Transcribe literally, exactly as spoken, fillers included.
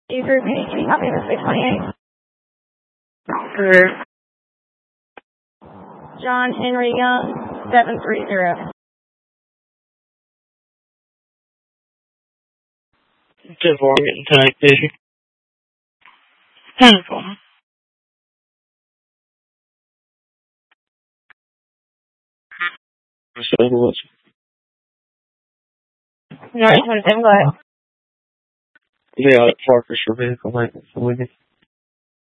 Eager Page, copy the six twenty-eight. John Henry Young, seven three zero. ten four, I'm getting ten eight station. ten four. So what's nine twenty-seven, go ahead. yeah, Parker's for vehicle maintenance.